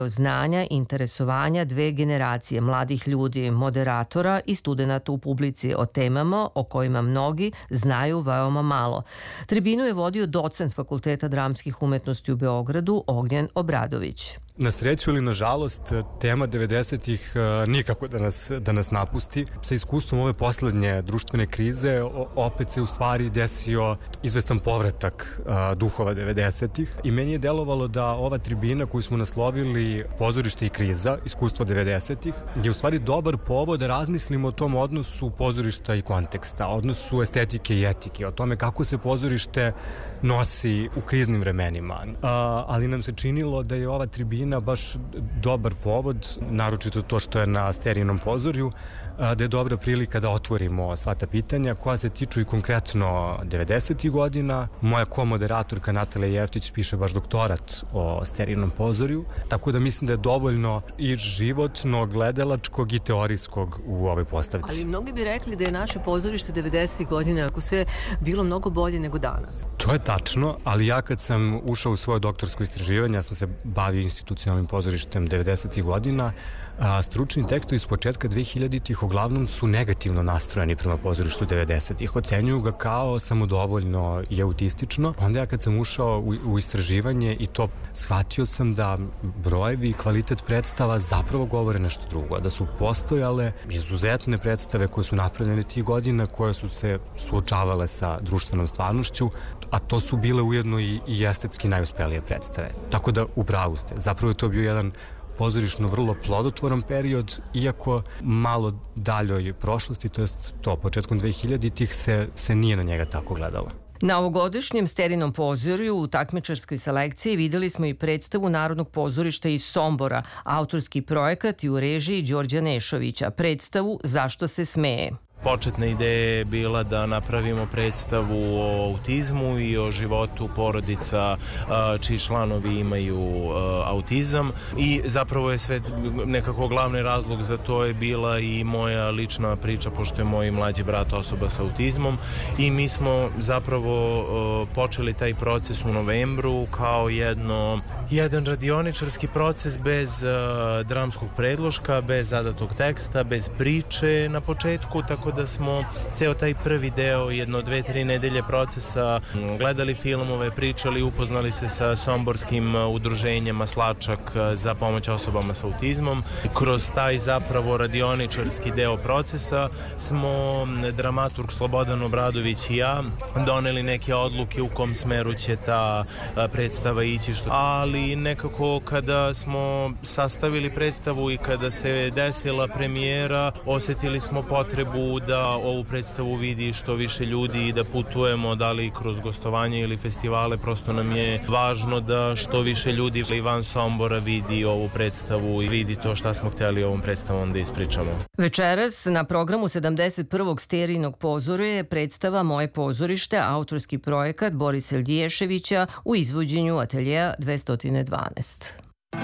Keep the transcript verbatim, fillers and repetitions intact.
znanja, interesovanja dve generacije mladih ljudi, moderatora i studenata u publici o temama o kojima mnogi znaju veoma malo. Tribinu je vodio docent Fakulteta dramskih umetnosti u Beogradu Ognjen Obradović. Na sreću ili na žalost, tema devedesetih nikako da nas, da nas napusti. Sa iskustvom ove poslednje društvene krize opet se u stvari desio izvestan povratak duhova devedesetih i meni je delovalo da ova tribina koju smo naslovili Pozorište i kriza, iskustvo devedesetih, je u stvari dobar povod da razmislimo o tom odnosu pozorišta i konteksta, odnosu estetike i etike, o tome kako se pozorište nosi u kriznim vremenima. Ali nam se činilo da je ova tribina baš dobar povod, naročito to što je na Sterijinom pozorju, da je dobra prilika da otvorimo sva ta pitanja koja se tiču i konkretno devedesetih godina. Moja komoderatorka Natalija Jeftić piše baš doktorat o Sterijinom pozorju, tako da mislim da je dovoljno i životnog, gledalačkog i teorijskog u ovoj postavci. Ali mnogi bi rekli da je naše pozorište devedesetih godina ako sve bilo mnogo bolje nego danas. To je tačno, ali ja kad sam ušao u svoje doktorsko istraživanje, ja sam se bavio institucionalnim pozorištem devedesetih godina, a stručni tekstovi iz početka dvehiljaditih uglavnom su negativno nastrojeni prema pozorištu devedesetih. Ocenjuju ga kao samodovoljno i autistično. Onda ja kad sam ušao u, u istraživanje i to shvatio sam da brojevi i kvalitet predstava zapravo govore nešto drugo, da su postojale izuzetne predstave koje su napravljene tih godina, koje su se suočavale sa društvenom stvarnošću, a to su bile ujedno i, i estetski najuspelije predstave. Tako da upravu ste. Zapravo je to bio jedan pozorišno vrlo plodotvoran period, iako malo daljoj prošlosti, to jest to početkom dvehiljaditih se, se nije na njega tako gledalo. Na ovogodišnjem Sterijinom pozorju u takmičarskoj selekciji videli smo i predstavu Narodnog pozorišta iz Sombora, autorski projekat i u režiji Đorđa Nešovića, predstavu Zašto se smeje. Početna ideja je bila da napravimo predstavu o autizmu i o životu porodica čiji članovi imaju autizam i zapravo je sve nekako glavni razlog za to je bila i moja lična priča, pošto je moj mlađi brat osoba sa autizmom i mi smo zapravo počeli taj proces u novembru kao jedno, jedan radioničarski proces bez dramskog predloška, bez zadatog teksta, bez priče na početku, tako da smo ceo taj prvi deo, jedno, dve, tri nedelje procesa gledali filmove, pričali, upoznali se sa somborskim udruženjem Maslačak za pomoć osobama sa autizmom. Kroz taj zapravo radioničarski deo procesa smo dramaturg Slobodan Obradović i ja doneli neke odluke u kom smeru će ta predstava ići, što... ali nekako kada smo sastavili predstavu i kada se desila premijera, osetili smo potrebu da ovu predstavu vidi što više ljudi i da putujemo, da li kroz gostovanje ili festivale, prosto nam je važno da što više ljudi i van Sombora vidi ovu predstavu i vidi to šta smo hteli ovom predstavom da ispričamo. Večeras na programu sedamdeset prvog Sterijinog pozorja je predstava Moje pozorište, autorski projekat Borisa Lješevića u izvođenju Ateljeja dvesta dvanaest.